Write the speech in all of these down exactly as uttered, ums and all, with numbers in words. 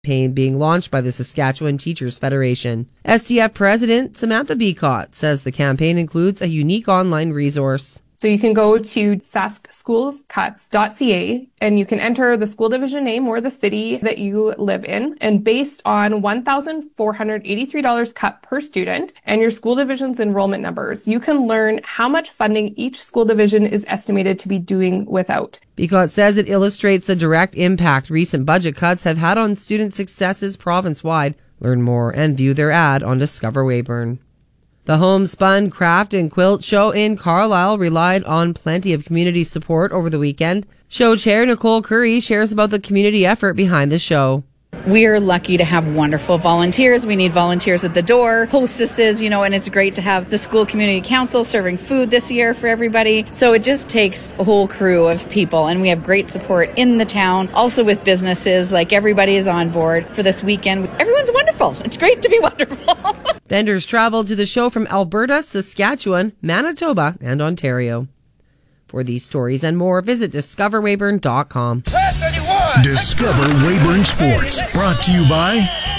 campaign being launched by the Saskatchewan Teachers Federation. S T F President Samantha Beacott says the campaign includes a unique online resource. So you can go to sask schools cuts dot c a and you can enter the school division name or the city that you live in. And based on one thousand four hundred eighty-three dollars cut per student and your school division's enrollment numbers, you can learn how much funding each school division is estimated to be doing without. Beacott says it illustrates the direct impact recent budget cuts have had on student successes province-wide. Learn more and view their ad on Discover Weyburn. The Homespun Craft and Quilt Show in Carlisle relied on plenty of community support over the weekend. Show chair Nicole Curry shares about the community effort behind the show. We are lucky to have wonderful volunteers. We need volunteers at the door, hostesses, you know, and it's great to have the school community council serving food this year for everybody. So it just takes a whole crew of people, and we have great support in the town. Also with businesses, like everybody is on board for this weekend. Everyone's wonderful. It's great to be wonderful. Vendors traveled to the show from Alberta, Saskatchewan, Manitoba, and Ontario. For these stories and more, visit discover weyburn dot com. Discover Weyburn Sports, brought to you by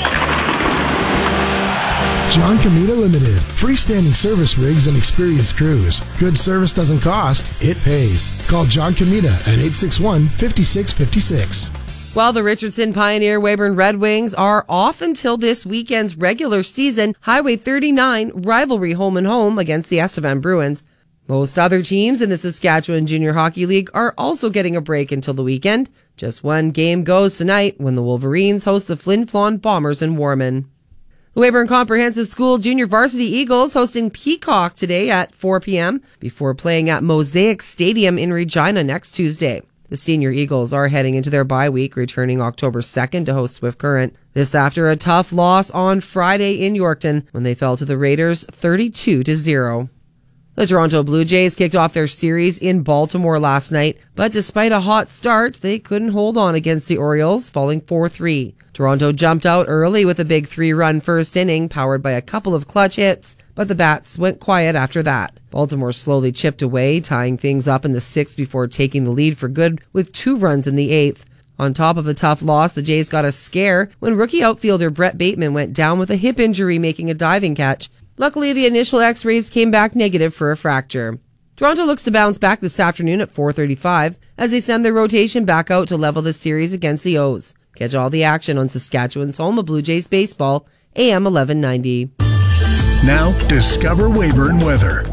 John Comita Limited. Freestanding service rigs and experienced crews. Good service doesn't cost, it pays. Call John Comita at eight six one, five six five six. While the Richardson Pioneer Weyburn Red Wings are off until this weekend's regular season Highway thirty-nine rivalry home and home against the Estevan Bruins, most other teams in the Saskatchewan Junior Hockey League are also getting a break until the weekend. Just one game goes tonight when the Wolverines host the Flin Flon Bombers in Warman. The Weyburn Comprehensive School Junior Varsity Eagles hosting Peacock today at four p.m. before playing at Mosaic Stadium in Regina next Tuesday. The Senior Eagles are heading into their bye week, returning October second to host Swift Current. This after a tough loss on Friday in Yorkton when they fell to the Raiders thirty-two to zero. The Toronto Blue Jays kicked off their series in Baltimore last night, but despite a hot start, they couldn't hold on against the Orioles, falling four three. Toronto jumped out early with a big three-run first inning, powered by a couple of clutch hits, but the bats went quiet after that. Baltimore slowly chipped away, tying things up in the sixth before taking the lead for good with two runs in the eighth. On top of the tough loss, the Jays got a scare when rookie outfielder Brett Bateman went down with a hip injury making a diving catch. Luckily, the initial x-rays came back negative for a fracture. Toronto looks to bounce back this afternoon at four thirty-five as they send their rotation back out to level the series against the O's. Catch all the action on Saskatchewan's home of Blue Jays baseball, A M eleven ninety. Now, Discover Weyburn weather.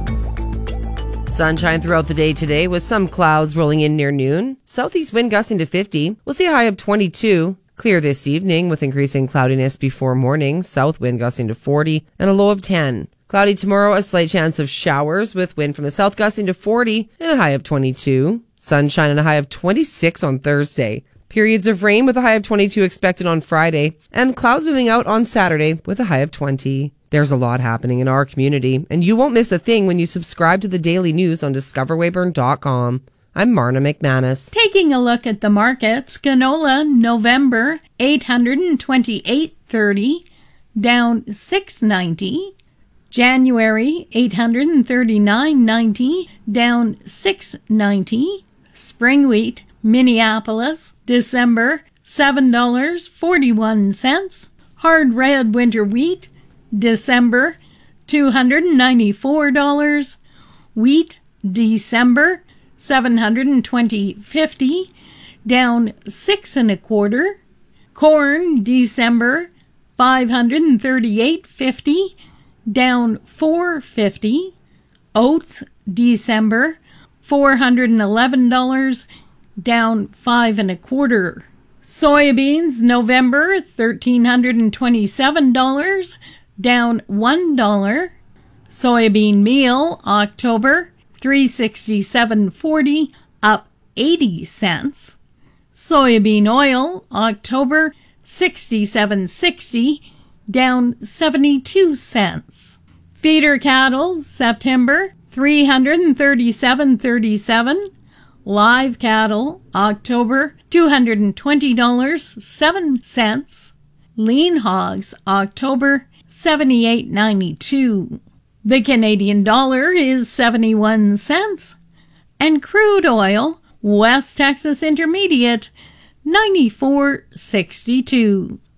Sunshine throughout the day today with some clouds rolling in near noon. Southeast wind gusting to fifty. We'll see a high of twenty-two. Clear this evening with increasing cloudiness before morning. South wind gusting to forty and a low of ten. Cloudy tomorrow, a slight chance of showers with wind from the south gusting to forty and a high of twenty-two. Sunshine and a high of twenty-six on Thursday. Periods of rain with a high of twenty-two expected on Friday. And clouds moving out on Saturday with a high of twenty. There's a lot happening in our community, and you won't miss a thing when you subscribe to the daily news on discover weyburn dot com. I'm Marna McManus. Taking a look at the markets, canola November eight hundred twenty-eight thirty, down six ninety. January eight hundred thirty-nine ninety, down six ninety. Spring wheat Minneapolis December seven dollars and forty-one cents. Hard red winter wheat December two hundred ninety-four dollars. Wheat December seven hundred twenty fifty, down six and a quarter. Corn December five hundred thirty-eight fifty, down four fifty. Oats December four hundred eleven dollars, down five and a quarter. Soybeans November thirteen hundred twenty-seven dollars, down one dollar. Soybean meal October three sixty-seven forty, up eighty cents. Soybean oil October sixty-seven sixty, down seventy-two cents. Feeder cattle September three hundred thirty-seven thirty-seven. Live cattle October two hundred twenty dollars and seven cents. Lean hogs October seventy-eight ninety-two. The Canadian dollar is seventy-one cents, and crude oil, West Texas Intermediate, ninety-four sixty-two.